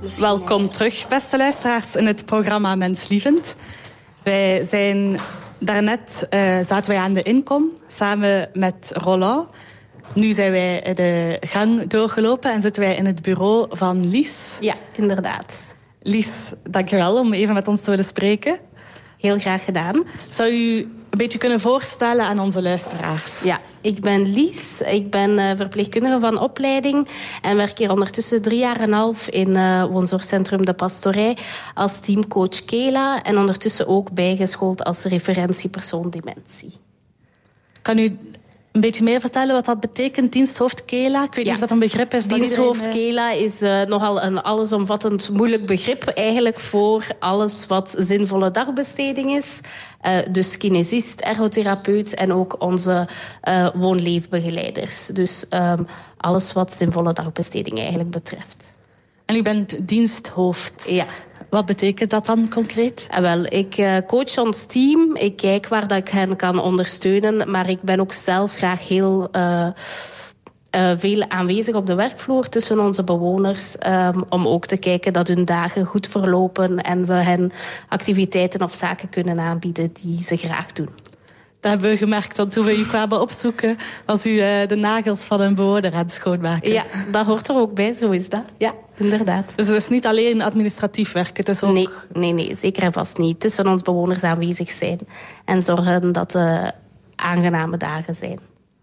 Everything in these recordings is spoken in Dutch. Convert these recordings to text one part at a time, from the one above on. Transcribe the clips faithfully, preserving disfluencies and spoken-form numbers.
Welkom terug, beste luisteraars, in het programma Menslievend. Wij zijn daarnet uh, zaten wij aan de inkom, samen met Roland. Nu zijn wij de gang doorgelopen en zitten wij in het bureau van Lies. Ja, inderdaad. Lies, dankjewel om even met ons te willen spreken. Heel graag gedaan. Zou u een beetje kunnen voorstellen aan onze luisteraars? Ja, ik ben Lies. Ik ben uh, verpleegkundige van opleiding en werk hier ondertussen drie jaar en een half in uh, woonzorgcentrum De Pastorij als teamcoach Kela en ondertussen ook bijgeschoold als referentiepersoon dementie. Kan u een beetje meer vertellen wat dat betekent, diensthoofd Kela? Ik weet niet ja. of dat een begrip is. Diensthoofd iedereen... Kela is uh, nogal een allesomvattend moeilijk begrip eigenlijk voor alles wat zinvolle dagbesteding is. Uh, dus kinesist, ergotherapeut en ook onze uh, woonleefbegeleiders. Dus um, alles wat zinvolle dagbesteding eigenlijk betreft. En u bent diensthoofd? Ja. Wat betekent dat dan concreet? Uh, wel, ik uh, coach ons team. Ik kijk waar dat ik hen kan ondersteunen. Maar ik ben ook zelf graag heel uh, uh, veel aanwezig op de werkvloer tussen onze bewoners. Um, om ook te kijken dat hun dagen goed verlopen. En we hen activiteiten of zaken kunnen aanbieden die ze graag doen. Dat hebben we gemerkt, dat toen we u kwamen opzoeken, was u uh, de nagels van een bewoner aan het schoonmaken. Ja, dat hoort er ook bij, zo is dat. Ja, inderdaad. Dus het is niet alleen administratief werk, het is ook... Nee, nee, nee, zeker en vast niet. Tussen ons bewoners aanwezig zijn en zorgen dat er aangename dagen zijn.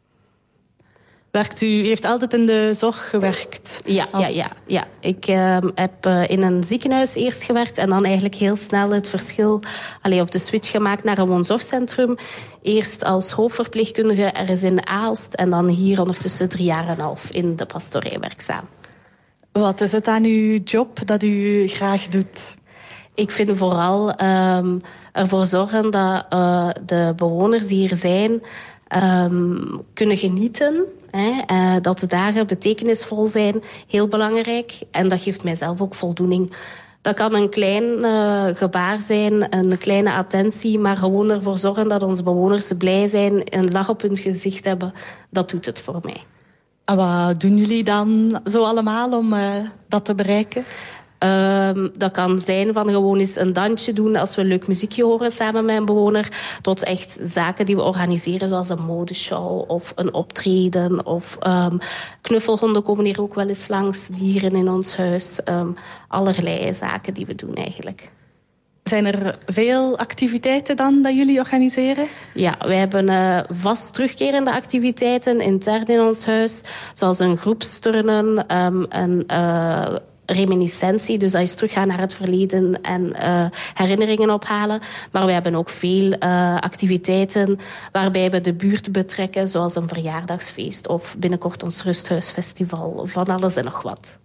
Werkt u, u heeft altijd in de zorg gewerkt? Ja, als... ja, ja, ja. Ik uh, heb uh, in een ziekenhuis eerst gewerkt en dan eigenlijk heel snel het verschil, allee, of de switch gemaakt naar een woonzorgcentrum. Eerst als hoofdverpleegkundige ergens in Aalst en dan hier ondertussen drie jaar en een half in de pastorij werkzaam. Wat is het aan uw job dat u graag doet? Ik vind vooral um, ervoor zorgen dat uh, de bewoners die hier zijn um, kunnen genieten. Hè, uh, dat de dagen betekenisvol zijn, heel belangrijk. En dat geeft mijzelf ook voldoening. Dat kan een klein uh, gebaar zijn, een kleine attentie, maar gewoon ervoor zorgen dat onze bewoners blij zijn, een lach op hun gezicht hebben. Dat doet het voor mij. En wat doen jullie dan zo allemaal om uh, dat te bereiken? Um, dat kan zijn van gewoon eens een dansje doen als we een leuk muziekje horen samen met een bewoner, tot echt zaken die we organiseren zoals een modeshow of een optreden of um, knuffelhonden komen hier ook wel eens langs, dieren in ons huis. Um, allerlei zaken die we doen eigenlijk. Zijn er veel activiteiten dan dat jullie organiseren? Ja, wij hebben uh, vast terugkerende activiteiten intern in ons huis, zoals een groepsturnen, um, een uh, reminiscentie, dus dat is teruggaan naar het verleden en uh, herinneringen ophalen. Maar we hebben ook veel uh, activiteiten waarbij we de buurt betrekken, zoals een verjaardagsfeest of binnenkort ons rusthuisfestival, van alles en nog wat.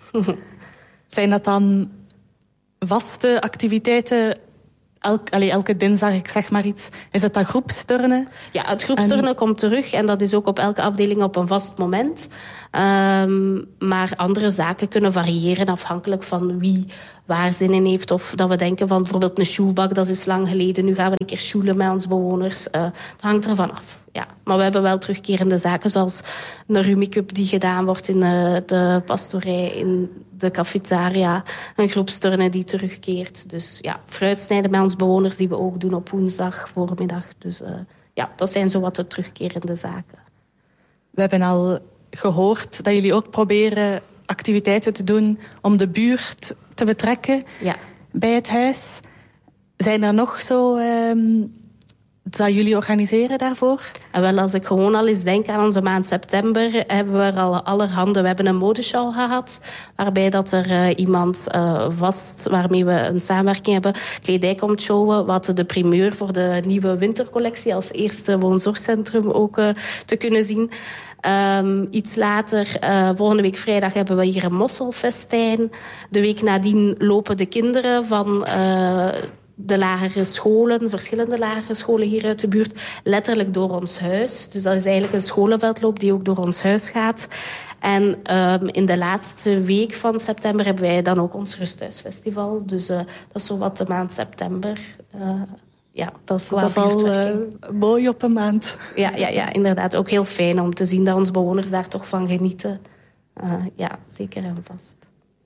Zijn dat dan vaste activiteiten? Elk, allez, elke dinsdag, ik zeg maar iets. Is het dat groepsturnen? Ja, het groepsturnen en... komt terug en dat is ook op elke afdeling op een vast moment. Um, maar andere zaken kunnen variëren afhankelijk van wie waar zin in heeft. Of dat we denken van bijvoorbeeld een sjoelbak, dat is lang geleden. Nu gaan we een keer sjoelen met onze bewoners. Uh, dat hangt ervan af. Ja. Maar we hebben wel terugkerende zaken zoals een Rumicup die gedaan wordt in uh, de pastorij, in de cafetaria. Een groepsturnen die terugkeert. Dus ja, fruitsnijden met onze bewoners die we ook doen op woensdag voormiddag. Dus uh, ja, dat zijn zo wat de terugkerende zaken. We hebben al gehoord dat jullie ook proberen activiteiten te doen om de buurt te betrekken ja. bij het huis. Zijn er nog zo... Um, dat jullie organiseren daarvoor? En wel, als ik gewoon al eens denk aan onze maand september, hebben we er al allerhande. We hebben een modeshow gehad, waarbij dat er uh, iemand uh, vast, waarmee we een samenwerking hebben, kledij komt showen, wat de primeur voor de nieuwe wintercollectie als eerste woonzorgcentrum ook uh, te kunnen zien. Um, iets later, uh, volgende week vrijdag, hebben we hier een mosselfestijn. De week nadien lopen de kinderen van Uh, de lagere scholen, verschillende lagere scholen hier uit de buurt, letterlijk door ons huis. Dus dat is eigenlijk een scholenveldloop die ook door ons huis gaat. En um, in de laatste week van september hebben wij dan ook ons rusthuisfestival. Dus uh, dat is zo wat de maand september. Uh, ja, dat is, dat is al uh, mooi op een maand. Ja, ja, ja, inderdaad. Ook heel fijn om te zien dat onze bewoners daar toch van genieten. Uh, ja, zeker en vast.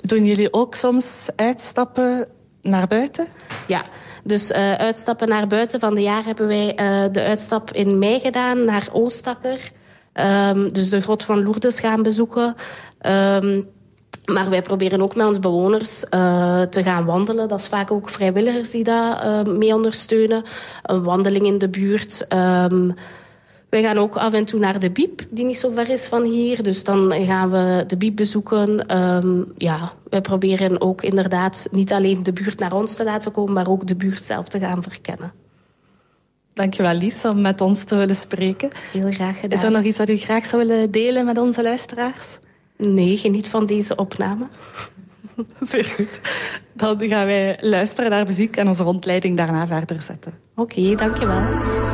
Doen jullie ook soms uitstappen naar buiten? Ja, dus uh, uitstappen naar buiten. Van de jaar hebben wij uh, de uitstap in mei gedaan naar Oostakker. Um, dus de grot van Lourdes gaan bezoeken. Um, maar wij proberen ook met onze bewoners uh, te gaan wandelen. Dat is vaak ook vrijwilligers die dat uh, mee ondersteunen. Een wandeling in de buurt. Um, wij gaan ook af en toe naar de Biep, die niet zo ver is van hier. Dus dan gaan we de Biep bezoeken. Um, ja, wij proberen ook inderdaad niet alleen de buurt naar ons te laten komen, maar ook de buurt zelf te gaan verkennen. Dankjewel, Lies, om met ons te willen spreken. Heel graag gedaan. Is er nog iets dat u graag zou willen delen met onze luisteraars? Nee, geniet van deze opname. Zeer goed. Dan gaan wij luisteren naar muziek en onze rondleiding daarna verder zetten. Oké, okay, dankjewel.